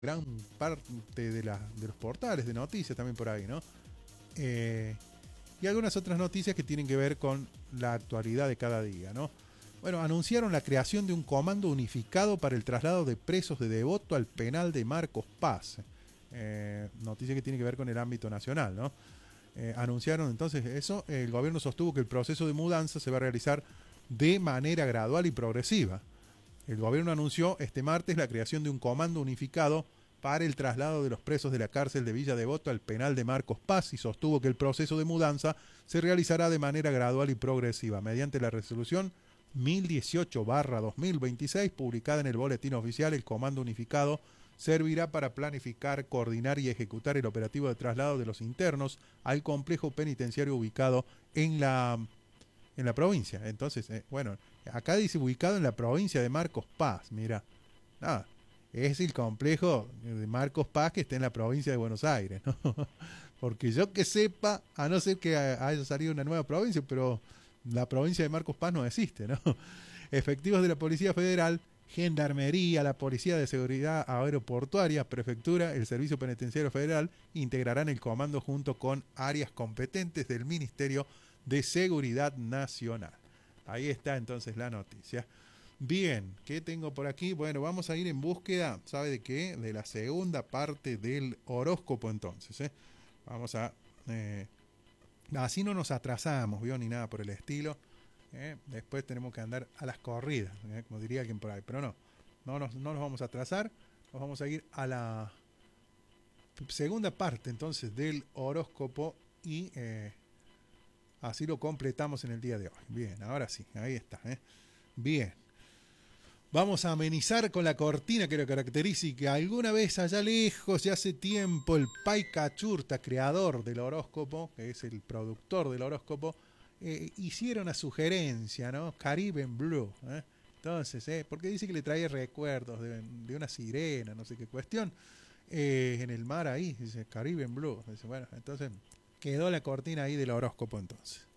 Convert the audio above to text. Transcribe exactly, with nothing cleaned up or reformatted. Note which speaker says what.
Speaker 1: gran parte de, la, de los portales de noticias también por ahí, ¿no? Eh, y algunas otras noticias que tienen que ver con la actualidad de cada día, ¿no? Bueno, anunciaron la creación de un comando unificado para el traslado de presos de Devoto al penal de Marcos Paz. Eh, noticia que tiene que ver con el ámbito nacional, ¿no? Eh, anunciaron entonces eso. El gobierno sostuvo que el proceso de mudanza se va a realizar de manera gradual y progresiva. El gobierno anunció este martes la creación de un comando unificado para el traslado de los presos de la cárcel de Villa Devoto al penal de Marcos Paz y sostuvo que el proceso de mudanza se realizará de manera gradual y progresiva mediante la resolución mil dieciocho barra dos mil veintiséis publicada en el Boletín Oficial. El comando unificado servirá para planificar, coordinar y ejecutar el operativo de traslado de los internos al complejo penitenciario ubicado en la en la provincia. Entonces, eh, bueno, acá dice ubicado en la provincia de Marcos Paz, mira, nada, es el complejo de Marcos Paz que está en la provincia de Buenos Aires, ¿no? Porque yo que sepa, a no ser que haya salido una nueva provincia, pero la provincia de Marcos Paz no existe, ¿no? Efectivos de la Policía Federal, Gendarmería, la Policía de Seguridad Aeroportuaria, Prefectura, el Servicio Penitenciario Federal integrarán el comando junto con áreas competentes del Ministerio de Seguridad Nacional. Ahí está entonces la noticia. Bien, ¿qué tengo por aquí? Bueno, vamos a ir en búsqueda, ¿sabe de qué? De la segunda parte del horóscopo entonces, ¿eh? Vamos a... Eh, así no nos atrasamos, ¿vio? Ni nada por el estilo. ¿eh? Después tenemos que andar a las corridas, ¿eh? Como diría alguien por ahí. Pero no, no nos, no nos vamos a atrasar. Nos vamos a ir a la segunda parte entonces del horóscopo y... Eh, así lo completamos en el día de hoy. Bien, ahora sí, ahí está. ¿eh? Bien. Vamos a amenizar con la cortina que lo caracteriza y que alguna vez allá lejos, ya hace tiempo, el Pai Cachurta, creador del horóscopo, que es el productor del horóscopo, eh, hiciera una sugerencia, ¿no? Caribbean Blue. ¿eh? Entonces, ¿eh? porque dice que le trae recuerdos de, de una sirena, no sé qué cuestión, eh, en el mar ahí, dice Caribbean Blue. Dice, bueno, entonces quedó la cortina ahí del horóscopo entonces.